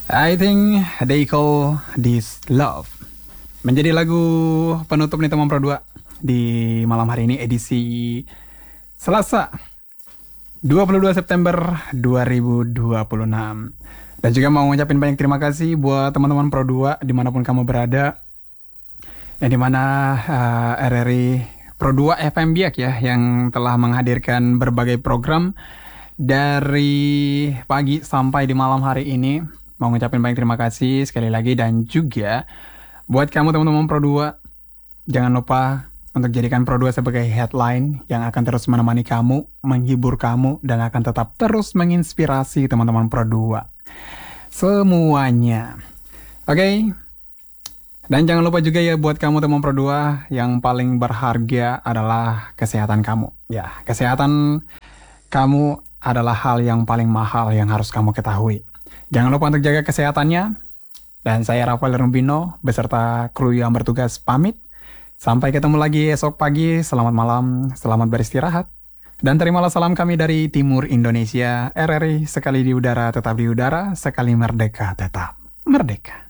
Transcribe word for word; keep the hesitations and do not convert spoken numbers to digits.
I think they call this love. Menjadi lagu penutup nih teman Pro dua di malam hari ini edisi Selasa dua puluh dua September dua ribu dua puluh enam. Dan juga mau ngucapin banyak terima kasih buat teman-teman Pro dua dimanapun kamu berada. Yang dimana uh, R R I Pro dua F M Biak ya yang telah menghadirkan berbagai program dari pagi sampai di malam hari ini. Mau ngucapin banyak terima kasih sekali lagi. Dan juga buat kamu teman-teman Pro dua, jangan lupa untuk jadikan Pro dua sebagai headline yang akan terus menemani kamu, menghibur kamu, dan akan tetap terus menginspirasi teman-teman Pro dua semuanya. Oke okay? Dan jangan lupa juga ya buat kamu teman Pro dua, yang paling berharga adalah kesehatan kamu. Ya, kesehatan kamu adalah hal yang paling mahal yang harus kamu ketahui. Jangan lupa untuk jaga kesehatannya. Dan saya Rafael Rumbino beserta kru yang bertugas pamit. Sampai ketemu lagi esok pagi. Selamat malam, selamat beristirahat. Dan terimalah salam kami dari Timur Indonesia. R R I sekali di udara tetap di udara, sekali merdeka tetap merdeka.